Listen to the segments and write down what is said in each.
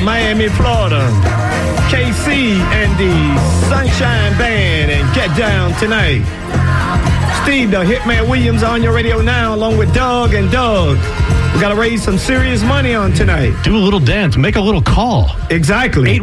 Miami, Florida. KC and the Sunshine Band and Get Down Tonight. Steve, the Hitman Williams on your radio now, along with Doug and Doug. We got to raise some serious money on tonight. Do a little dance. Make a little call. Exactly.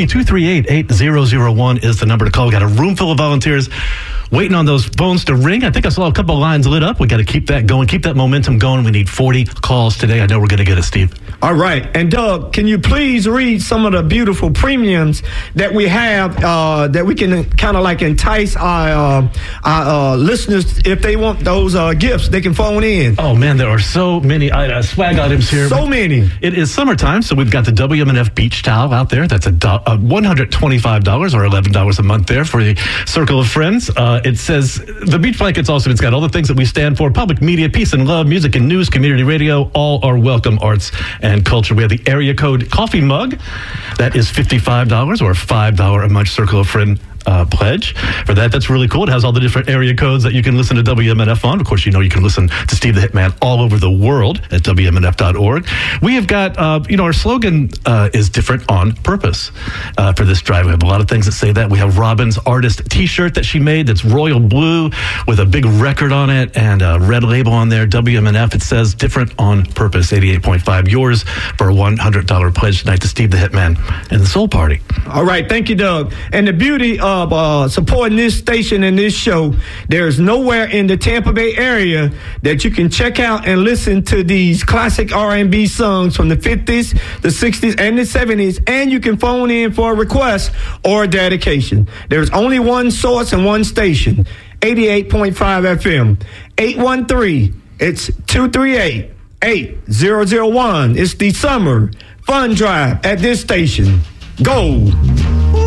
813-238-8001 is the number to call. We got a room full of volunteers waiting on those phones to ring. I think I saw a couple of lines lit up. We got to keep that going. Keep that momentum going. We need 40 calls today. I know we're going to get it, Steve. All right. And Doug, can you please read some of the beautiful premiums that we have that we can kind of like entice our listeners if they want those gifts? They can phone in. Oh, man, there are so many swag items here. So many. It is summertime, so we've got the WMNF beach towel out there. That's $125 or $11 a month there for the circle of friends. It says the beach blanket's awesome. It's got all the things that we stand for: public media, peace and love, music and news, community radio, all are welcome, arts and culture. We have the area code coffee mug. That is $55 or $5 a month circle of friend pledge for that. That's really cool. It has all the different area codes that you can listen to WMNF on. Of course, you can listen to Steve the Hitman all over the world at WMNF.org. We have got, our slogan is different on purpose for this drive. We have a lot of things that say that. We have Robin's artist t-shirt that she made that's royal blue with a big record on it and a red label on there. WMNF, it says different on purpose. 88.5, yours for a $100 pledge tonight to Steve the Hitman and the Soul Party. All right. Thank you, Doug. And the beauty of supporting this station and this show, there's nowhere in the Tampa Bay area that you can check out and listen to these classic R&B songs from the 50s, the 60s, and the 70s, and you can phone in for a request or a dedication. There's only one source and one station, 88.5 FM, 813, it's 238-8001. It's the Summer Fun Drive at this station. Go!